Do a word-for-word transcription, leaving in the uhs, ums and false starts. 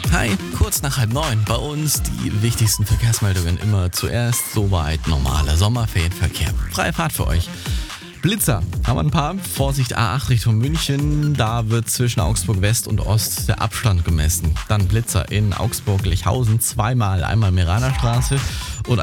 Hi, kurz nach halb neun. Bei uns die wichtigsten Verkehrsmeldungen immer zuerst. Soweit normaler Sommerferienverkehr. Freie Fahrt für euch. Blitzer haben wir ein paar. Vorsicht A acht Richtung München. Da wird zwischen Augsburg West und Ost der Abstand gemessen. Dann Blitzer in Augsburg-Lechhausen zweimal. Einmal Meraner Straße und